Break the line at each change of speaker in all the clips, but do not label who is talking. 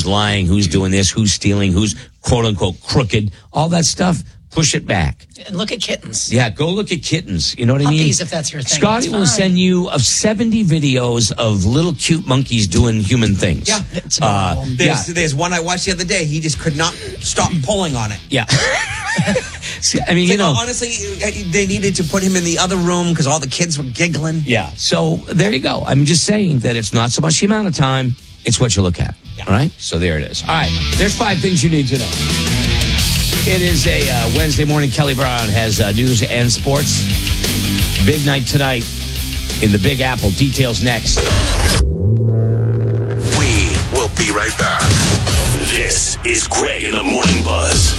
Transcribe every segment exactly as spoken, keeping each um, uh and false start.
who's lying, who's doing this, who's stealing, who's quote unquote crooked, all that stuff. Push it back.
And look at kittens.
Yeah, go look at kittens. You know what I mean?
Puppies, if that's your thing.
Scotty will send you of seventy videos of little cute monkeys doing human things.
Yeah.
Uh,
there's,
yeah.
there's one I watched the other day. He just could not stop pulling on it.
Yeah. See, I mean,
It's
you know.
like, honestly, they needed to put him in the other room because all the kids were giggling.
Yeah. So there you go. I'm just saying that it's not so much the amount of time, it's what you look at. Yeah. All right? So there it is. All right. There's five things you need to know. It is a uh, Wednesday morning. Kelly Brown has uh, news and sports. Big night tonight in the Big Apple. Details next.
We will be right back. This is Greg in the Morning Buzz.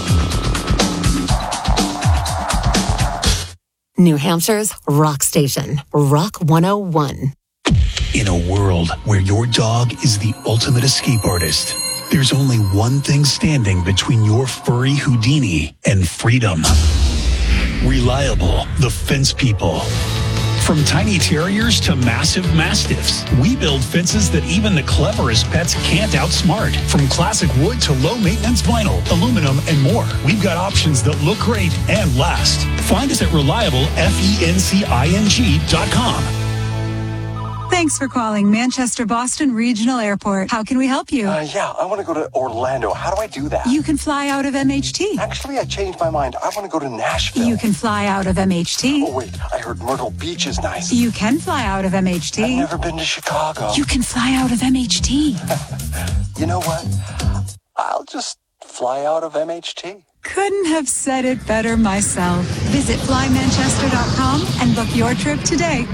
New Hampshire's rock station, Rock one oh one.
In a world where your dog is the ultimate escape artist, there's only one thing standing between your furry Houdini and freedom. Reliable, the Fence People. From tiny terriers to massive mastiffs, we build fences that even the cleverest pets can't outsmart. From classic wood to low-maintenance vinyl, aluminum, and more, we've got options that look great and last. Find us at reliable fencing dot com.
Thanks for calling Manchester Boston Regional Airport. How can we help you?
Uh, yeah, I want to go to Orlando. How do I do that?
You can fly out of M H T.
Actually, I changed my mind. I want to go to Nashville.
You can fly out of M H T.
Oh, wait. I heard Myrtle Beach is nice.
You can fly out of M H T.
I've never been to Chicago.
You can fly out of M H T.
You know what? I'll just fly out of M H T.
Couldn't have said it better myself. Visit fly manchester dot com and book your trip today.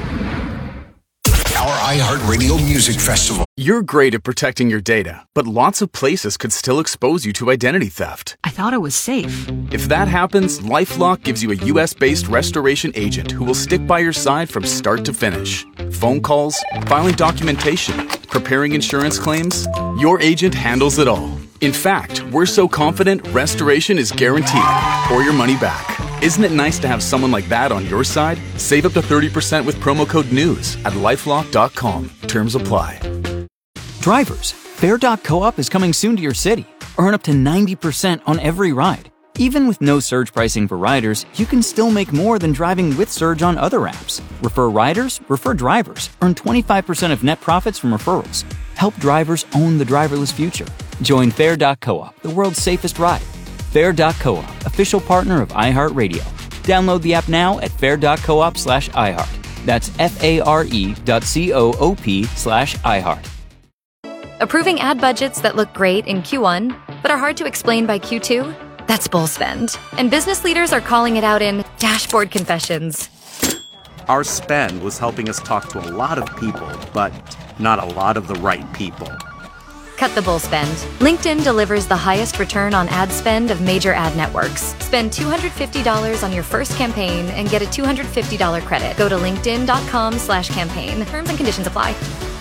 Our iHeartRadio Music Festival.
You're great at protecting your data, but lots of places could still expose you to identity theft.
I thought it was safe.
If that happens, LifeLock gives you a U S-based restoration agent who will stick by your side from start to finish. Phone calls, filing documentation, preparing insurance claims, your agent handles it all. In fact, we're so confident restoration is guaranteed or your money back. Isn't it nice to have someone like that on your side? Save up to thirty percent with promo code NEWS at lifelock dot com. Terms apply.
Drivers, Fare dot coop is coming soon to your city. Earn up to ninety percent on every ride. Even with no surge pricing for riders, you can still make more than driving with Surge on other apps. Refer riders, refer drivers. Earn twenty-five percent of net profits from referrals. Help drivers own the driverless future. Join Fare dot coop, the world's safest ride. Fare dot coop, official partner of iHeartRadio. Download the app now at fare dot coop slash iHeart. That's F-A-R-E dot C-O-O-P slash iHeart.
Approving ad budgets that look great in Q one, but are hard to explain by Q two? That's bull spend. And business leaders are calling it out in Dashboard Confessions.
Our spend was helping us talk to a lot of people, but not a lot of the right people.
Cut the bull spend. LinkedIn delivers the highest return on ad spend of major ad networks. Spend two hundred fifty dollars on your first campaign and get a two hundred fifty dollars credit. Go to linkedin.com slash campaign. Terms and conditions apply.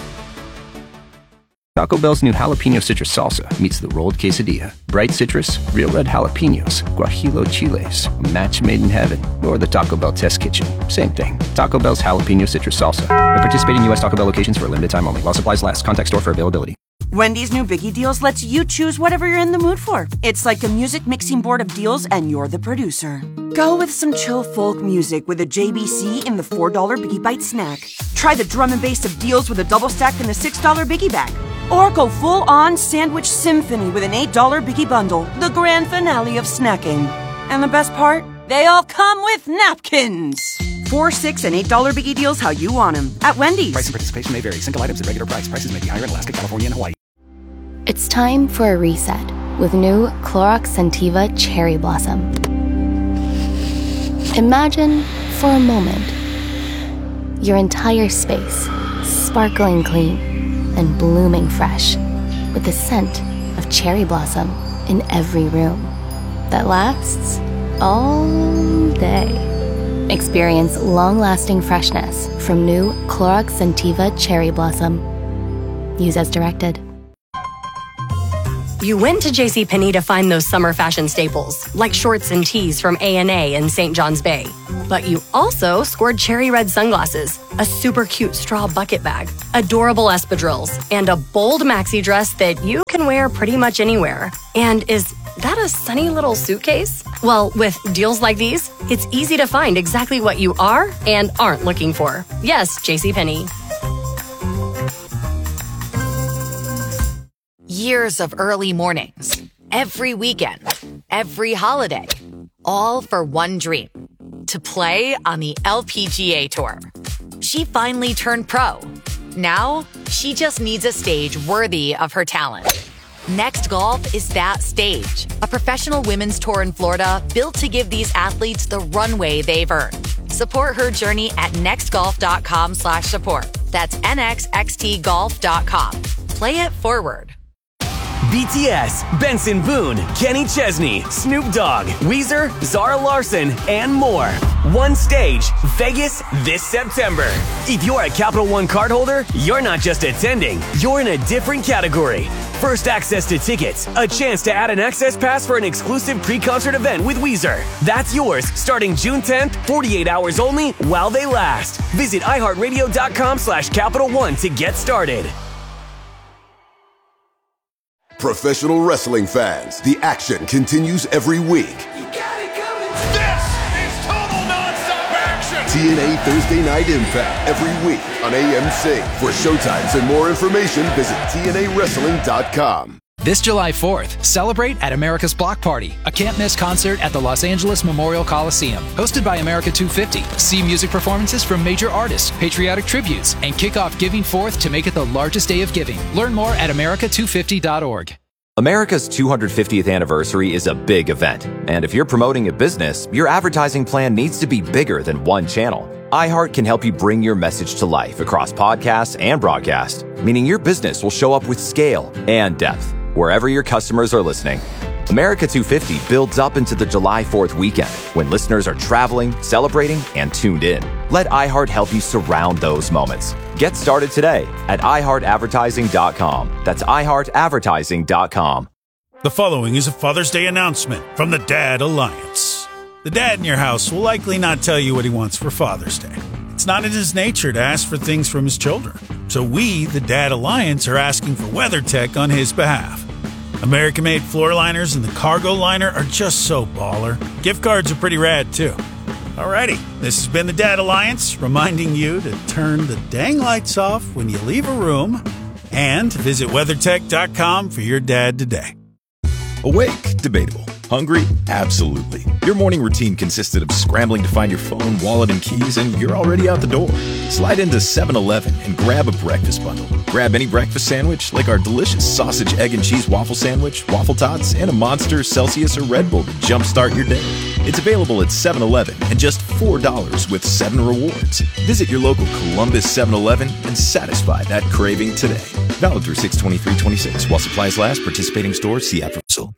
Taco Bell's new jalapeno citrus salsa meets the rolled quesadilla. Bright citrus, real red jalapenos, guajillo chiles, a match made in heaven, or the Taco Bell test kitchen. Same thing. Taco Bell's jalapeno citrus salsa. At participating U S Taco Bell locations for a limited time only. While supplies last. Contact store for availability.
Wendy's new Biggie Deals lets you choose whatever you're in the mood for. It's like a music mixing board of deals, and you're the producer. Go with some chill folk music with a J B C in the four dollar Biggie Bite snack. Try the drum and bass of deals with a double stack in the six dollar Biggie Bag. Or go full-on sandwich symphony with an eight dollar Biggie Bundle, the grand finale of snacking. And the best part? They all come with napkins! Four, six, and eight dollar Biggie Deals how you want them. At Wendy's.
Price and participation may vary. Single items at regular price. Prices may be higher in Alaska, California, and Hawaii.
It's time for a reset with new Clorox Scentiva Cherry Blossom. Imagine, for a moment, your entire space sparkling clean and blooming fresh with the scent of cherry blossom in every room that lasts all day. Experience long-lasting freshness from new Clorox Scentiva Cherry Blossom. Use as directed.
You went to JCPenney to find those summer fashion staples, like shorts and tees from A and A in Saint John's Bay. But you also scored cherry red sunglasses, a super cute straw bucket bag, adorable espadrilles, and a bold maxi dress that you can wear pretty much anywhere. And is that a sunny little suitcase? Well, with deals like these, it's easy to find exactly what you are and aren't looking for. Yes, JCPenney.
Years of early mornings, every weekend, every holiday, all for one dream, to play on the L P G A Tour. She finally turned pro. Now, she just needs a stage worthy of her talent. Next Golf is that stage, a professional women's tour in Florida built to give these athletes the runway they've earned. Support her journey at nextgolf.com slash support. That's N X X T golf dot com. Play it forward.
B T S, Benson Boone, Kenny Chesney, Snoop Dogg, Weezer, Zara Larson, and more. One stage, Vegas this September. If you're a Capital One cardholder, you're not just attending, you're in a different category. First access to tickets, a chance to add an access pass for an exclusive pre-concert event with Weezer. That's yours starting June tenth, forty-eight hours only while they last. Visit iHeartRadio.com slash Capital One to get started.
Professional wrestling fans, the action continues every week.
You got it coming. This is total nonstop action.
T N A Thursday Night Impact every week on A M C. For showtimes and more information, visit T N A wrestling dot com.
This July fourth, celebrate at America's Block Party, a can't-miss concert at the Los Angeles Memorial Coliseum. Hosted by America two fifty. See music performances from major artists, patriotic tributes, and kick off Giving Forth to make it the largest day of giving. Learn more at America two fifty dot org.
America's two hundred fiftieth anniversary is a big event, and if you're promoting a business, your advertising plan needs to be bigger than one channel. iHeart can help you bring your message to life across podcasts and broadcast, meaning your business will show up with scale and depth wherever your customers are listening. America two fifty builds up into the July fourth weekend when listeners are traveling, celebrating, and tuned in. Let iHeart help you surround those moments. Get started today at i heart advertising dot com. That's i heart advertising dot com.
The following is a Father's Day announcement from the Dad Alliance. The dad in your house will likely not tell you what he wants for Father's Day. It's not in his nature to ask for things from his children. So we, the Dad Alliance, are asking for WeatherTech on his behalf. American-made floor liners and the cargo liner are just so baller. Gift cards are pretty rad, too. Alrighty, this has been the Dad Alliance, reminding you to turn the dang lights off when you leave a room and visit WeatherTech dot com for your dad today.
Awake? Debatable. Hungry? Absolutely. Your morning routine consisted of scrambling to find your phone, wallet, and keys, and you're already out the door. Slide into seven eleven and grab a breakfast bundle. Grab any breakfast sandwich, like our delicious sausage, egg, and cheese waffle sandwich, waffle tots, and a Monster, Celsius, or Red Bull to jumpstart your day. It's available at seven eleven and just four dollars with seven rewards. Visit your local Columbus seven eleven and satisfy that craving today. Valid through six twenty-three twenty-six. While supplies last, participating stores, see app for result.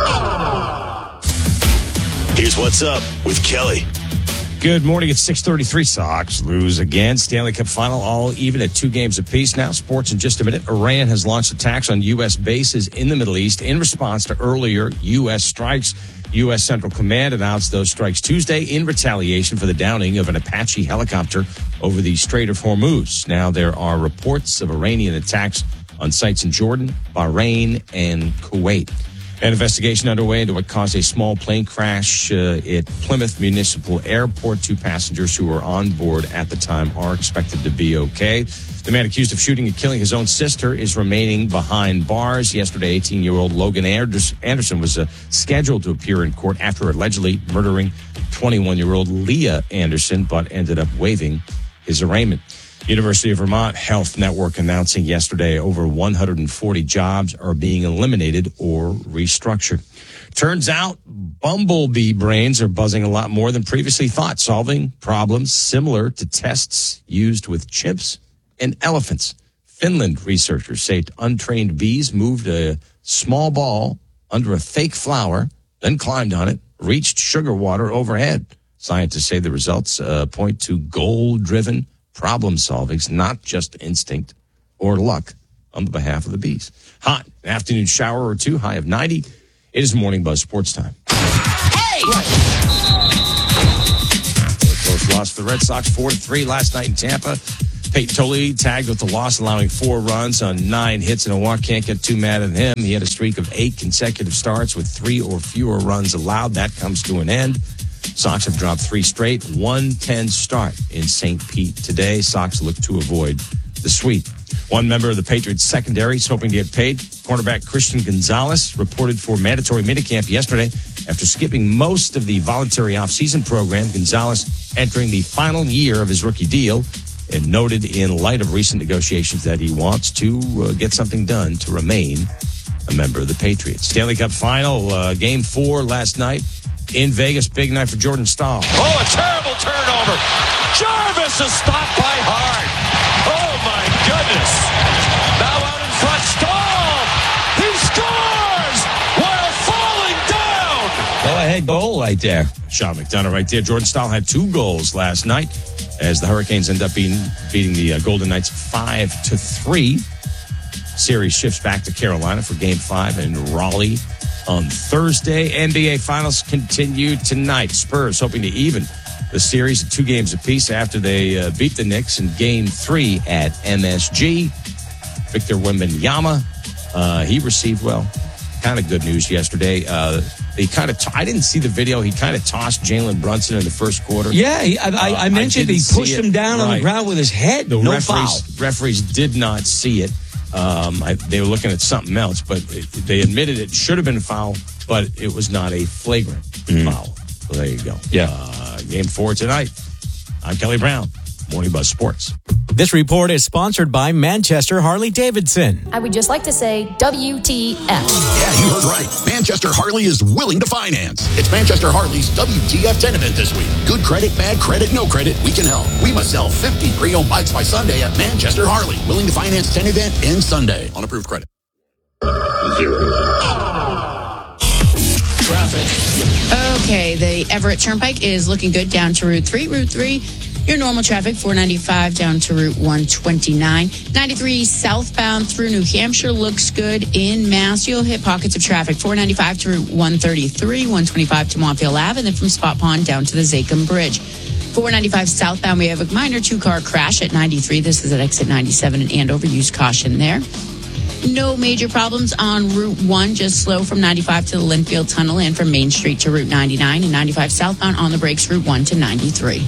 Here's what's up with Kelly.
Good morning. It's six thirty-three. Sox lose again. Stanley Cup final all even at two games apiece now. Sports in just a minute. Iran has launched attacks on U S bases in the Middle East in response to earlier U S strikes. U S Central Command announced those strikes Tuesday in retaliation for the downing of an Apache helicopter over the Strait of Hormuz. Now there are reports of Iranian attacks on sites in Jordan, Bahrain, and Kuwait. An investigation underway into what caused a small plane crash uh, at Plymouth Municipal Airport. Two passengers who were on board at the time are expected to be okay. The man accused of shooting and killing his own sister is remaining behind bars. Yesterday, eighteen-year-old Logan Anderson was uh, scheduled to appear in court after allegedly murdering twenty-one-year-old Leah Anderson, but ended up waiving his arraignment. University of Vermont Health Network announcing yesterday over one hundred forty jobs are being eliminated or restructured. Turns out bumblebee brains are buzzing a lot more than previously thought, solving problems similar to tests used with chimps and elephants. Finland researchers say untrained bees moved a small ball under a fake flower, then climbed on it, reached sugar water overhead. Scientists say the results uh, point to goal-driven problem solving, not just instinct or luck.
on the behalf of the Bees. Hot, an afternoon shower or two, high of ninety. It is Morning Buzz Sports Time.
Hey!
Close loss for the Red Sox, four to three last night in Tampa. Peyton Tolley tagged with the loss, allowing four runs on nine hits and a walk. Can't get too mad at him. He had a streak of eight consecutive starts with three or fewer runs allowed. That comes to an end. Sox have dropped three straight, one ten start in Saint Pete today. Sox look to avoid the sweep. One member of the Patriots secondary is hoping to get paid. Cornerback Christian Gonzalez reported for mandatory minicamp yesterday after skipping most of the voluntary offseason program. Gonzalez entering the final year of his rookie deal and noted in light of recent negotiations that he wants to uh, get something done to remain a member of the Patriots. Stanley Cup final, uh, game four last night in Vegas. Big night for Jordan Staal.
Oh, a terrible turnover. Jarvis is stopped by Hart. Oh, my goodness. Now out in front, Staal. He scores while falling down.
Go ahead, goal right there.
Sean McDonough right there. Jordan Staal had two goals last night as the Hurricanes end up being, beating the uh, Golden Knights five to three. Series shifts back to Carolina for game five in Raleigh on Thursday. N B A Finals continue tonight. Spurs hoping to even the series at two games apiece after they uh, beat the Knicks in game three at M S G. Victor Wembanyama, uh, he received, well, kind of good news yesterday. Uh, they kind of, t- I didn't see the video. He kind of tossed Jalen Brunson in the first quarter.
Yeah, he, I, I, I mentioned
uh, I
he pushed him down
right.
on the ground with his head.
The
no
referees,
foul.
referees did not see it. Um, I, they were looking at something else, but it, they admitted it should have been a foul, but it was not a flagrant mm. foul. So there you go.
Yeah.
Uh, game four tonight. I'm Kelly Brown, Morning Buzz Sports.
This report is sponsored by Manchester Harley-Davidson.
I would just like to say W T F.
Yeah, you heard right. Manchester Harley is willing to finance. It's Manchester Harley's W T F ten event this week. Good credit, bad credit, no credit, we can help. We must sell fifty pre-owned bikes by Sunday at Manchester Harley. Willing to finance ten event and Sunday on approved credit.
Zero.
Traffic.
Okay, the Everett Turnpike is looking good down to Route three. Route three, your normal traffic, four ninety-five down to Route one twenty-nine. ninety-three southbound through New Hampshire looks good. In Mass, you'll hit pockets of traffic, four ninety-five to Route one thirty-three, one twenty-five to Montfield Ave, and then from Spot Pond down to the Zachem Bridge. four ninety-five southbound, we have a minor two-car crash at ninety-three. This is at exit ninety-seven in Andover. Use caution there. No major problems on Route one, just slow from ninety-five to the Linfield Tunnel and from Main Street to Route ninety-nine, and ninety-five southbound on the brakes, Route one to ninety-three.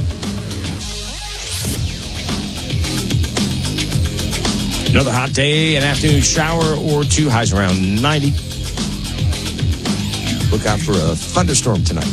Another hot day, an afternoon shower or two, highs around ninety. Look out for a thunderstorm tonight.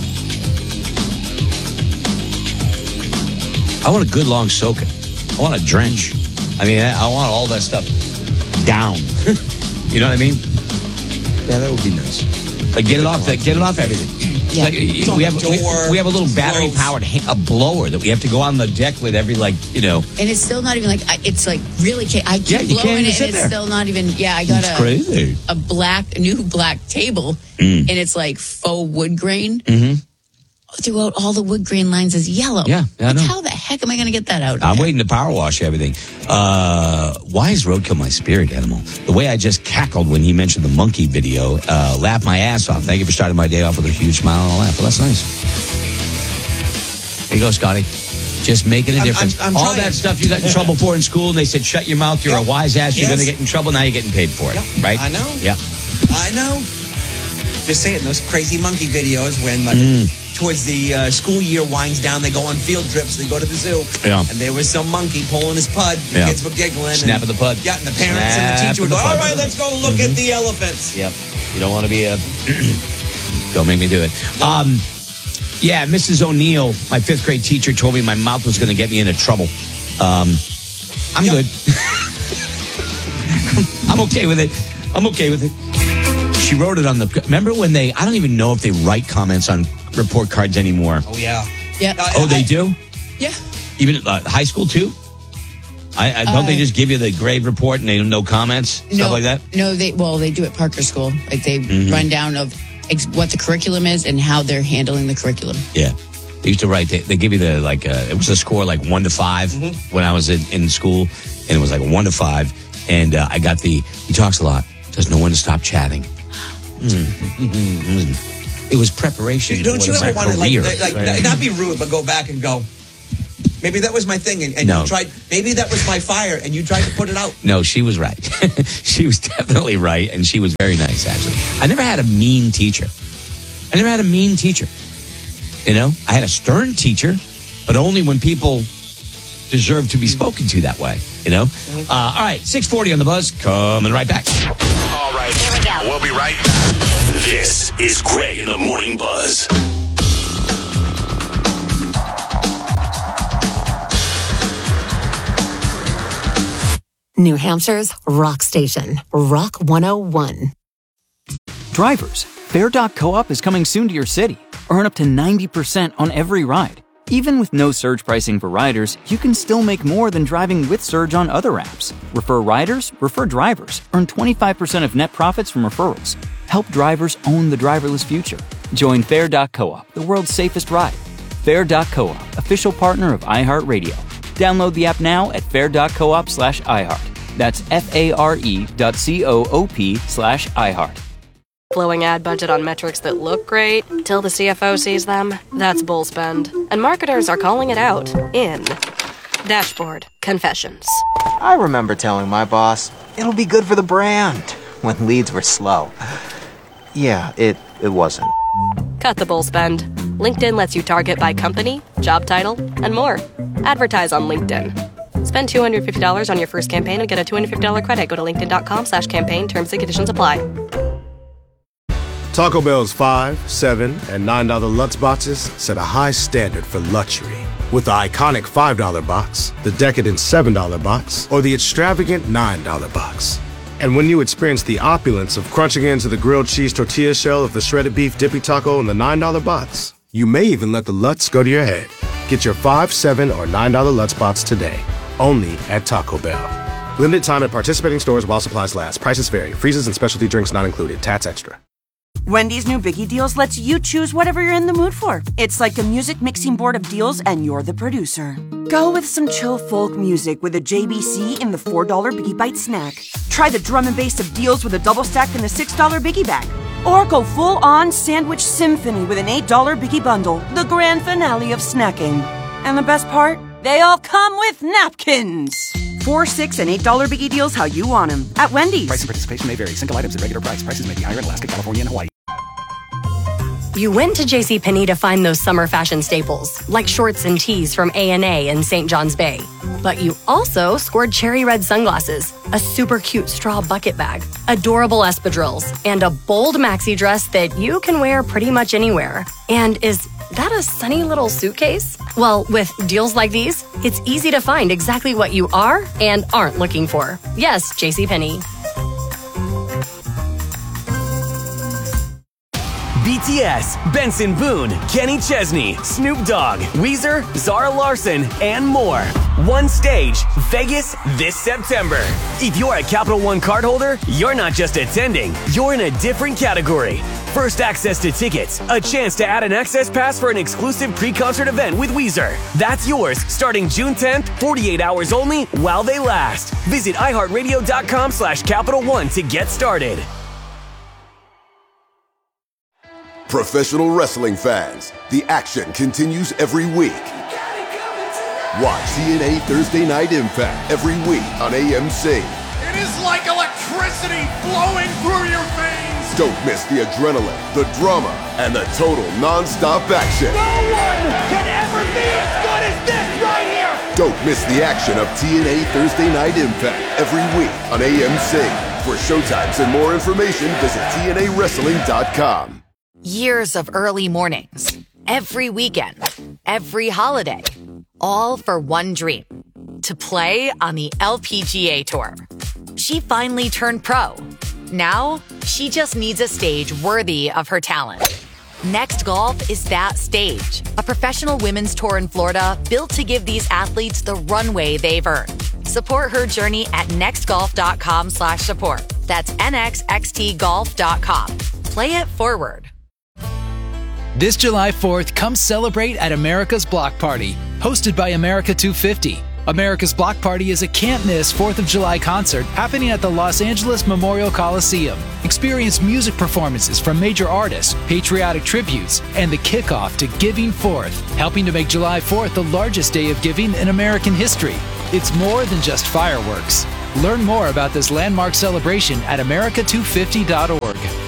I want a good long soaking. I want a drench. I mean, I want all that stuff down. You know what I mean?
Yeah, that would be nice.
Like get it off. The, get it off everything.
Yeah.
Like, we have we, we have a little battery powered ha- a blower that we have to go on the deck with every like you know.
And it's still not even like I- it's like really. Ca- I keep
Yeah, you
blowing
can't even
it,
sit
and it's
there.
still not even. Yeah, I got
It's
a
crazy.
a black a new black table,
Mm.
and it's like faux wood grain.
Mm-hmm.
Throughout all the wood grain lines is yellow.
Yeah, yeah, I
like
know.
how the heck am I going to get that out?
I'm waiting to power wash everything. Uh, why is roadkill my spirit animal? The way I just cackled when he mentioned the monkey video, uh, laughed my ass off. Thank you for starting my day off with a huge smile and a laugh. Well, that's nice. There you go, Scotty. Just making a
I'm-
difference.
I'm- I'm
All
trying.
that stuff you got in trouble for in school, and they said, shut your mouth, you're a wise ass, you're
Yes.
going to get in trouble, now you're getting paid for it. Right?
I know.
Yeah.
I know. Just saying, those crazy monkey videos when like,
Mm.
towards the uh, school year winds down, they go on field trips, they go to the zoo.
Yeah.
And there was some monkey pulling his pud. The
Yeah.
kids were giggling.
Snap
and,
of the pud.
Yeah, and the parents and the
Snap
teacher would
of
go,
the
all
pud.
right, let's go look
Mhm.
at the elephants.
Yep. You don't want to be a... Don't make me do it. Um, yeah, Missus O'Neill, my fifth grade teacher, told me my mouth was going to get me into trouble. Um, I'm good. I'm okay with it. I'm okay with it. She wrote it on the... Remember when they... I don't even know if they write comments on report cards anymore.
Oh, yeah.
Yeah.
Oh, they do?
Yeah.
Even uh, high school, too? I, I Don't
Uh,
they just give you the grade report and they no comments?
No,
Stuff like that?
No, they well they do at Parker School. Like they
Mhm.
run down of ex- what the curriculum is and how they're handling the curriculum.
Yeah. They used to write, they, they give you the, like, uh, it was a score like one to five
Mhm.
when I was in, in school, and it was like one to five. And uh, I got the, he talks a lot, doesn't know when to stop chatting. Mm. It was preparation.
Don't you ever want to, like, like,
right?
not be rude, but go back and go, maybe that was my thing, and, and
No.
you tried, maybe that was my fire, and you tried to put it out.
No, she was right. She was definitely right, and she was very nice, actually. I never had a mean teacher. I never had a mean teacher. You know, I had a stern teacher, but only when people deserve to be spoken to that way, you know? Uh, all right, six forty on the buzz. Coming right back.
All right, here we go. We'll be right back. This is Greg in the Morning Buzz.
New Hampshire's rock station, Rock one oh one.
Drivers, Fair Dock Co-op is coming soon to your city. Earn up to ninety percent on every ride. Even with no surge pricing for riders, you can still make more than driving with surge on other apps. Refer riders, refer drivers. Earn twenty-five percent of net profits from referrals. Help drivers own the driverless future. Join Fair Dock Co-op, the world's safest ride. Fair Dock Co-op, official partner of iHeartRadio. Download the app now at fair.coop slash iHeart. That's F-A-R-E dot C-O-O-P slash iHeart.
Blowing ad budget on metrics that look great till the C F O sees them. That's bull spend. And marketers are calling it out in Dashboard Confessions.
I remember telling my boss, it'll be good for the brand, when leads were slow. Yeah, it, it wasn't.
Cut the bull spend. LinkedIn lets you target by company, job title, and more. Advertise on LinkedIn. Spend two hundred fifty dollars on your first campaign and get a two hundred fifty dollars credit. Go to linkedin.com slash campaign. Terms and conditions apply.
Taco Bell's five, seven, and nine dollar Lutz boxes set a high standard for luxury. With the iconic five dollar box, the decadent seven dollar box, or the extravagant nine dollar box. And when you experience the opulence of crunching into the grilled cheese tortilla shell of the shredded beef dippy taco in the nine dollar box, you may even let the Lutz go to your head. Get your five, seven, or nine dollar Lutz box today, only at Taco Bell. Limited time at participating stores while supplies last. Prices vary. Freezes and specialty drinks not included. Tats extra.
Wendy's new Biggie Deals lets you choose whatever you're in the mood for. It's like a music mixing board of deals, and you're the producer. Go with some chill folk music with a J B C in the four dollar Biggie Bite snack. Try the drum and bass of deals with a double stack in the six dollar Biggie bag. Or go full-on sandwich symphony with an eight dollar Biggie bundle, the grand finale of snacking. And the best part? They all come with napkins. Four, six, and eight dollar Biggie Deals how you want them at Wendy's.
Price and participation may vary. Single items at regular price. Prices may be higher in Alaska, California, and Hawaii.
You went to JCPenney to find those summer fashion staples, like shorts and tees from A and A in Saint John's Bay. But you also scored cherry red sunglasses, a super cute straw bucket bag, adorable espadrilles, and a bold maxi dress that you can wear pretty much anywhere. And is that a sunny little suitcase? Well, with deals like these, it's easy to find exactly what you are and aren't looking for. Yes, JCPenney.
B T S, Benson Boone, Kenny Chesney, Snoop Dogg, Weezer, Zara Larson, and more. One stage, Vegas this September. If you're a Capital One cardholder, you're not just attending, you're in a different category. First access to tickets, a chance to add an access pass for an exclusive pre-concert event with Weezer. That's yours starting June tenth, forty-eight hours only while they last. Visit iHeartRadio.com slash Capital One to get started.
Professional wrestling fans, the action continues every week. Watch T N A Thursday Night Impact every week on A M C.
It is like electricity flowing through your veins.
Don't miss the adrenaline, the drama, and the total non-stop action.
No one can ever be as good as this right here.
Don't miss the action of T N A Thursday Night Impact every week on A M C. For showtimes and more information, visit T N A wrestling dot com.
Years of early mornings, every weekend, every holiday, all for one dream, to play on the L P G A Tour. She finally turned pro. Now, she just needs a stage worthy of her talent. Next Golf is that stage, a professional women's tour in Florida built to give these athletes the runway they've earned. Support her journey at nextgolf.com slash support. That's N X X T golf dot com. Play it forward.
This July fourth, come celebrate at America's Block Party, hosted by America two fifty. America's Block Party is a can't-miss fourth of July concert happening at the Los Angeles Memorial Coliseum. Experience music performances from major artists, patriotic tributes, and the kickoff to Giving Fourth, helping to make July fourth the largest day of giving in American history. It's more than just fireworks. Learn more about this landmark celebration at America two fifty dot org.